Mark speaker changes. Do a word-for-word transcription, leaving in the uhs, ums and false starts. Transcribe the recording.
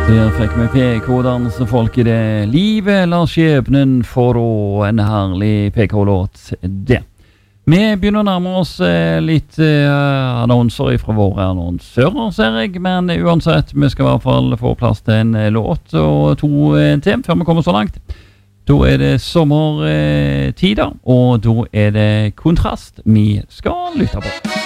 Speaker 1: Der fikk vi P K-danse folk I det livet eller skjebnen for å en herlig P K-låt det. Vi begynner å nærme oss eh, litt eh, annonser fra våre annonsører, ser jeg, men uansett, vi skal I hvert fall få plass til en eh, låt og to eh, til før vi kommer så langt. Da er det sommertider, eh, og da er det Kontrast vi skal lytte på.